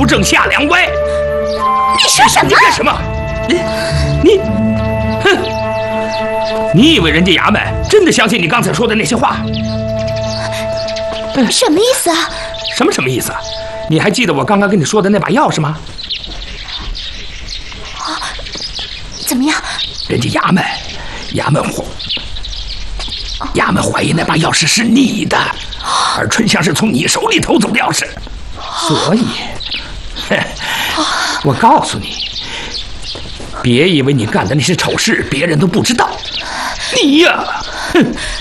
正下梁歪。 你说什么？ 你干什么？哼！你以为人家衙门真的相信你刚才说的那些话？ 什么意思啊？ 什么意思？你还记得我刚刚跟你说的那把钥匙吗？ 怎么样？ 人家衙门怀疑那把钥匙是你的，而春香是从你手里偷走的钥匙，所以，我告诉你，别以为你干的那些丑事别人都不知道，你呀，哼，